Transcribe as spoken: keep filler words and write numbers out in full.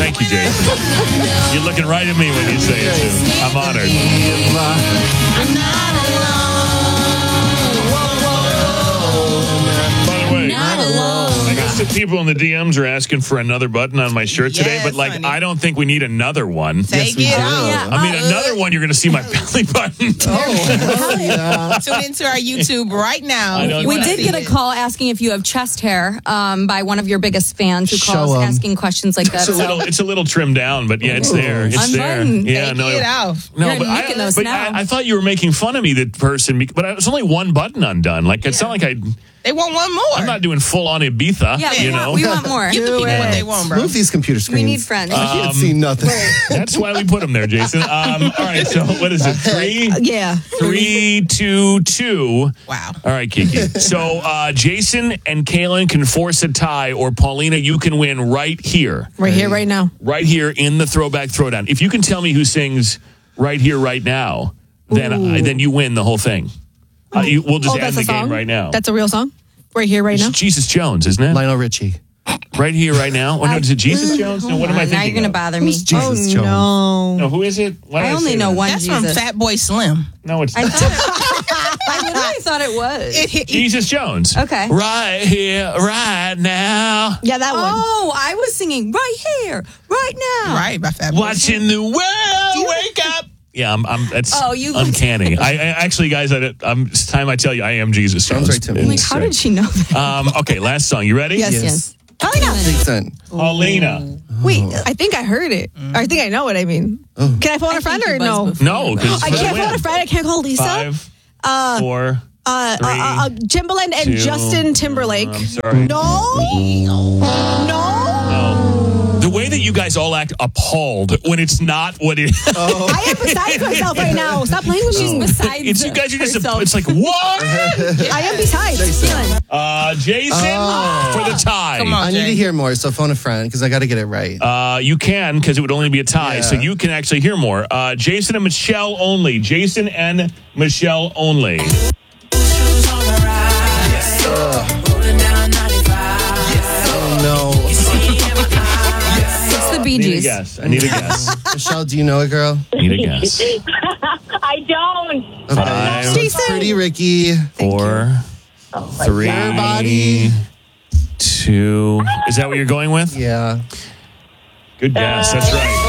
Thank you, Jason. You're looking right at me when you say it, too. I'm honored. By the way, Not alone. I guess the people in the D Ms are asking for another button on my shirt today, Yes, but like, honey. I don't think we need another one. Take we it do. out. Yeah. I mean, another one, you're going to see my belly button. Oh, yeah. Tune into our YouTube right now. I don't We know. did get a call asking if you have chest hair um, by one of your biggest fans who Show calls 'em. asking questions like that. It's a little, it's a little trimmed down, but yeah, it's there. It's I'm there. fine. Yeah, Take no, it off. no, You're but, I, making those but now. I, I thought you were making fun of me, the person, bec- but it's only one button undone. Like it's not like I, They want one more. I'm not doing full on Ibiza. yeah, you we, know. want, we want more. Give the people what they want, bro. Move these computer screens. We need friends. I can't see nothing. That's why we put them there, Jason. Um, all right, so what is it? Three, yeah. three, two, two. Wow. All right, Kiki. So uh, Jason and Kaylin can force a tie, or Paulina, you can win right here, Right here, right now. right here in the Throwback Throwdown. If you can tell me who sings "Right Here, Right Now," then uh, then you win the whole thing. Uh, you, we'll just Oh, end that's the a song? game right now. That's a real song? Right here, right now? It's Jesus Jones, isn't it? Lionel Richie. Right here, right now. Or no, is it Jesus Jones? No, what am I now thinking? you're going to of? bother me. Who's Jesus Jones? No. No, who is it? Why did I only say know that? one That's Jesus. from Fat Boy Slim. No, it's I not. thought it, I literally thought it was. It hit- Jesus Jones. Okay. Right here, right now. Yeah, that one. Oh, I was singing right here, right now. Right, by Fat Boy Slim. Watching the world wake up. Yeah, I'm. I'm that's Oh, you- uncanny. I, I actually, guys, I, I'm. It's time I tell you, I am Jesus Jones. Sounds right to me. I'm like, how did she know that? Um. Okay, last song. You ready? Yes, Yes. yes. Decent. Paulina. Wait, I think I heard it. I think I know what I mean. Oh. Can I phone a friend think or you no? buzzed No, because I can't phone a friend. I can't call Lisa. Five, uh, four. uh, three, uh, uh, Timbaland and two, Justin Timberlake. I'm sorry. No. No. No. The way that you guys all act appalled when it's not what it. I am beside myself right now. Stop playing with me. Besides It's you guys are just. herself. It's like what? I am beside. Feeling. Uh, Jason for the tie. Come on. I need Jay. to hear more, so phone a friend because I got to get it right. Uh, you can because it would only be a tie, Yeah. so you can actually hear more. Uh, Jason and Michelle only. Jason and Michelle only. Oh, no. It's the Bee I need a Gees. guess. I need a guess. Michelle, do you know it, girl? I need a guess. I don't. Okay. Five, Jason. Pretty Ricky. four, three, Everybody. two. Is that what you're going with? Yeah. Good guess. That's right.